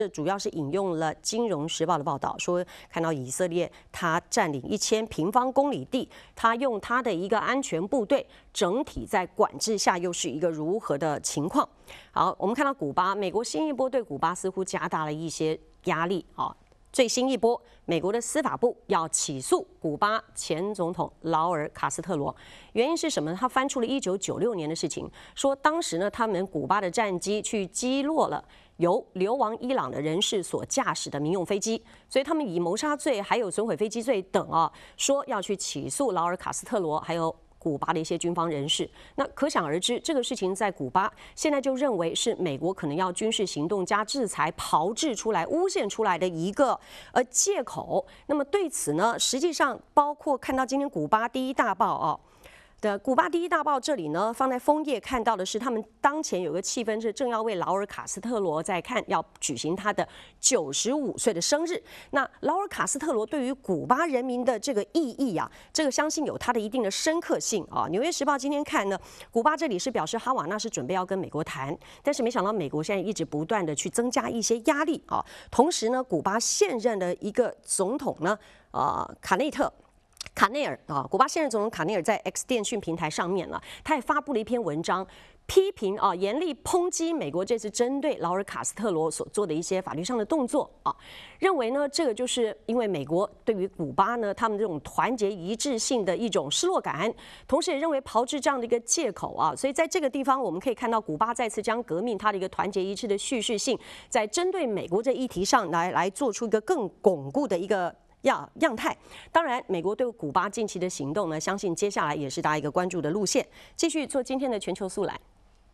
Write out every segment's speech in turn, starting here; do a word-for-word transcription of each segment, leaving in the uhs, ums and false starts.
这主要是引用了《金融时报》的报道，说看到以色列它占领一千平方公里地，它用它的一个安全部队，整体在管制下又是一个如何的情况？好，我们看到古巴，美国新一波对古巴似乎加大了一些压力啊。最新一波，美国的司法部要起诉古巴前总统劳尔·卡斯特罗，原因是什么？他翻出了一九九六年的事情，说当时呢，他们古巴的战机去击落了由流亡伊朗的人士所驾驶的民用飞机，所以他们以谋杀罪还有损毁飞机罪等啊，说要去起诉劳尔·卡斯特罗，还有古巴的一些军方人士。那可想而知，这个事情在古巴现在就认为是美国可能要军事行动加制裁炮制出来、诬陷出来的一个呃借口。那么对此呢，实际上包括看到今天古巴第一大报啊。的古巴第一大报这里呢，放在枫叶看到的是，他们当前有个气氛是正要为劳尔·卡斯特罗在看要举行他的九十五岁的生日。那劳尔·卡斯特罗对于古巴人民的这个意义啊，这个相信有它的一定的深刻性啊。《纽约时报》今天看呢，古巴这里是表示哈瓦那是准备要跟美国谈，但是没想到美国现在一直不断的去增加一些压力啊。同时呢，古巴现任的一个总统呢，呃，卡内特。卡内尔啊，古巴现任总统卡内尔在 X 电讯平台上面了，他也发布了一篇文章，批评啊，严厉抨击美国这次针对劳尔·卡斯特罗所做的一些法律上的动作啊，认为呢，这个就是因为美国对于古巴呢，他们这种团结一致性的一种失落感，同时也认为炮制这样的一个借口啊，所以在这个地方我们可以看到，古巴再次将革命它的一个团结一致的叙事性，在针对美国这议题上来来做出一个更巩固的一个。样样态，当然，美国对古巴近期的行动呢，相信接下来也是大家一个关注的路线。继续做今天的全球速览。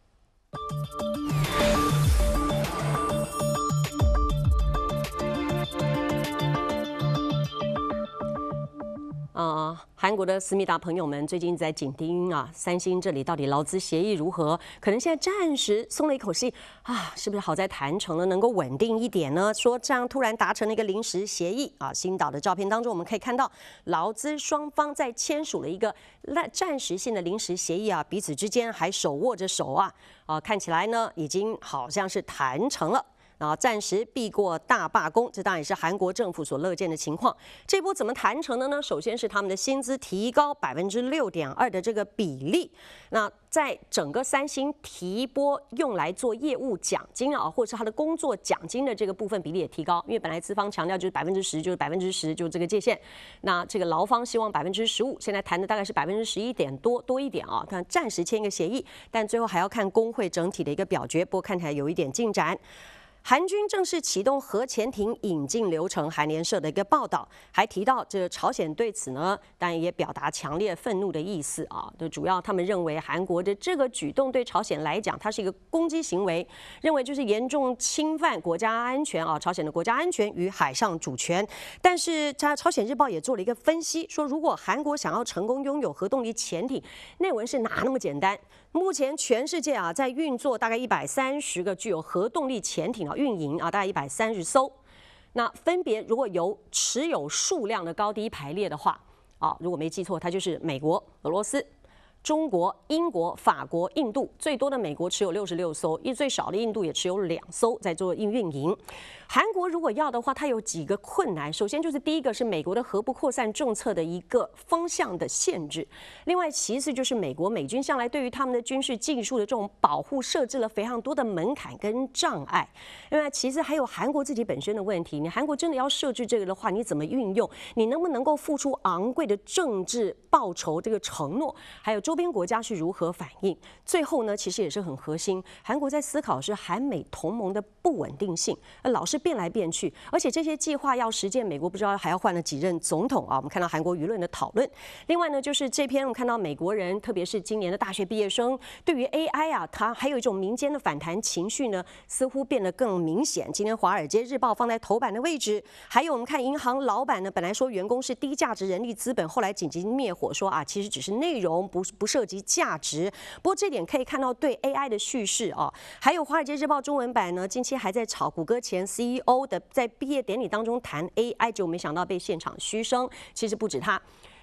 呃，韩国的思密达朋友们最近在紧盯啊，三星这里到底劳资协议如何？可能现在暂时松了一口气啊，是不是好在谈成了，能够稳定一点呢？说这样突然达成了一个临时协议啊。新岛的照片当中，我们可以看到劳资双方在签署了一个暂时性的临时协议啊，彼此之间还手握着手啊，啊，看起来呢已经好像是谈成了。啊，暂时避过大罢工，这当然也是韩国政府所乐见的情况。这波怎么谈成的呢？首先是他们的薪资提高百分之六点二的这个比例。那在整个三星提拨用来做业务奖金啊，或者是他的工作奖金的这个部分比例也提高，因为本来资方强调就是百分之十，就是百分之十，就是这个界限。那这个劳方希望百分之十五，现在谈的大概是百分之十一点多多一点啊。看暂时签一个协议，但最后还要看工会整体的一个表决，不过看起来有一点进展。韩军正式启动核潜艇引进流程，韩联社的一个报道还提到，这朝鲜对此呢，当然也表达强烈愤怒的意思啊。就主要他们认为韩国的这个举动对朝鲜来讲，它是一个攻击行为，认为就是严重侵犯国家安全啊，朝鲜的国家安全与海上主权。但是，它朝鲜日报也做了一个分析，说如果韩国想要成功拥有核动力潜艇，内文是哪那么简单？目前全世界啊，在运作大概一百三十个具有核动力潜艇啊，运营啊，大概一百三十艘。那分别如果由持有数量的高低排列的话，啊，如果没记错，它就是美国、俄罗斯、中国、英国、法国、印度，最多的美国持有六十六艘，最少的印度也持有两艘在做运运营。韩国如果要的话，它有几个困难。首先就是第一个是美国的核不扩散政策的一个方向的限制，另外其次就是美国美军向来对于他们的军事技术的这种保护设置了非常多的门槛跟障碍。另外其次还有韩国自己本身的问题，你韩国真的要设置这个的话，你怎么运用？你能不能够付出昂贵的政治报酬这个承诺？还有周边国家是如何反应？最后呢，其实也是很核心，韩国在思考是韩美同盟的不稳定性，老是变来变去，而且这些计划要实践，美国不知道还要换了几任总统啊。我们看到韩国舆论的讨论。另外呢，就是这篇我们看到美国人，特别是今年的大学毕业生，对于 A I 啊，它还有一种民间的反弹情绪呢，似乎变得更明显。今天《华尔街日报》放在头版的位置，还有我们看银行老板呢，本来说员工是低价值人力资本，后来紧急灭火说啊，其实只是内容，不不涉及价值。不过这点可以看到对 A I 的叙事啊，还有《华尔街日报》中文版呢，近期还在炒谷歌前 C E O 的在毕业典礼当中谈 A I， 就没想到被现场嘘声。其实不止他。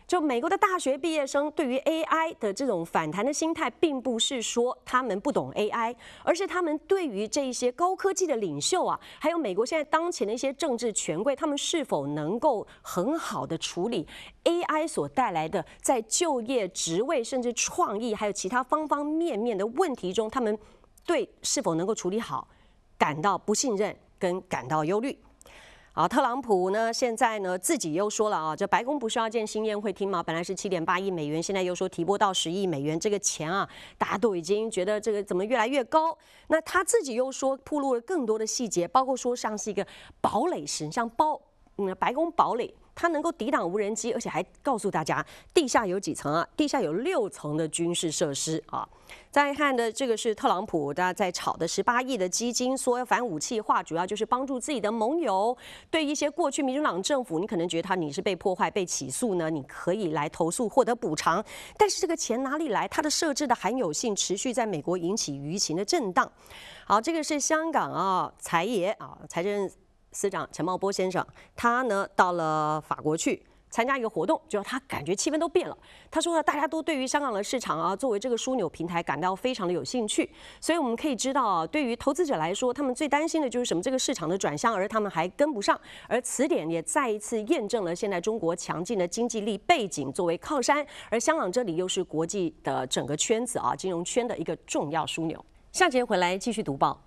就美国的大学毕业生对于 A I 的这种反弹的心态，并不是说他们不懂 A I， 而是他们对于这些高科技的领袖啊，还有美国现在当前的一些政治权贵，他们是否能够很好的处理 A I 所带来的在就业、职位，甚至创意，还有其他方方面面的问题中，他们对是否能够处理好，感到不信任跟感到忧虑。好，特朗普呢，现在呢自己又说了啊，这白宫不是要建新宴会厅吗？本来是七点八亿美元，现在又说提拨到十亿美元，这个钱啊，大家都已经觉得这个怎么越来越高？那他自己又说披露了更多的细节，包括说像是一个堡垒式，像包嗯白宫堡垒。它能够抵挡无人机，而且还告诉大家地下有几层啊？地下有六层的军事设施啊。再看的这个是特朗普，大家在炒的十八亿的基金，说反武器化，主要就是帮助自己的盟友。对一些过去民主党政府，你可能觉得他你是被破坏、被起诉呢，你可以来投诉获得补偿。但是这个钱哪里来？它的设置的罕有性持续在美国引起舆情的震荡。好，这个是香港啊财爷啊财政司长陈茂波先生，他呢到了法国去参加一个活动，就他感觉气氛都变了。他说呢，大家都对于香港的市场啊，作为这个枢纽平台感到非常的有兴趣。所以我们可以知道啊，对于投资者来说，他们最担心的就是什么？这个市场的转向，而他们还跟不上。而此点也再一次验证了现在中国强劲的经济力背景作为靠山，而香港这里又是国际的整个圈子啊，金融圈的一个重要枢纽。下节回来继续读报。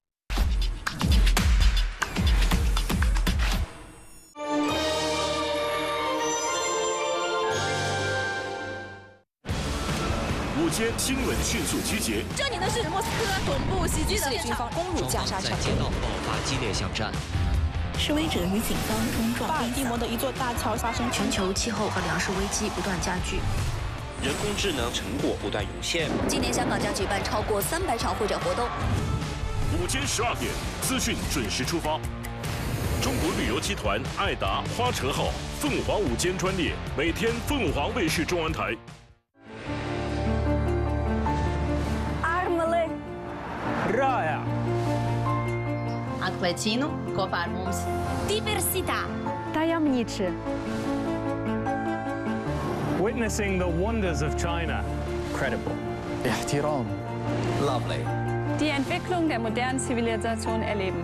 午间新闻迅速集结。 这里呢是莫斯科总部袭击的军方攻入加沙城， 在街道爆发激烈巷战。 示威者与警方冲撞。 巴尔的摩的一座大桥发生全球气候和粮食危机不断加剧， 人工智能成果不断涌现。 今年香港将举办超过三百场会展活动。 午间十二点，资讯准时出发。中国旅游集团爱达花车号凤凰午间专列，每天凤凰卫视中文台。 Raja. Atkleciנו, kopā ar mums. Diversità. Tajemniczy. Witnessing the wonders of China. Credible. Ihtiram. Lovely. Die Entwicklung der modernen Zivilisation erleben.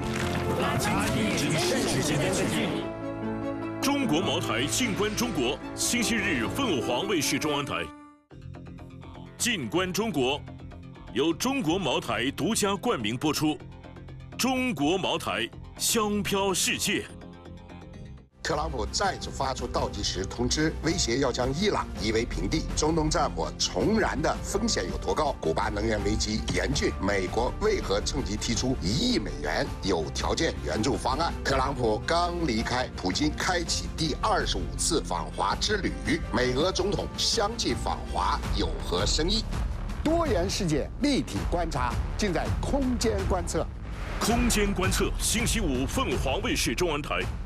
中国茅台静观中国，星期日凤凰卫视中文台。静观中国。由中国茅台独家冠名播出，中国茅台香飘世界。 特朗普再次发出倒计时通知，威胁要将伊朗夷为平地。中东战火重燃的风险有多高？古巴能源危机严峻，美国为何趁机提出一亿美元有条件援助方案？特朗普刚离开，普京开启第二十五次访华之旅，美俄总统相继访华有何深意？ 多元世界立体观察，尽在空间观测。 空间观测，星期五凤凰卫视中文台。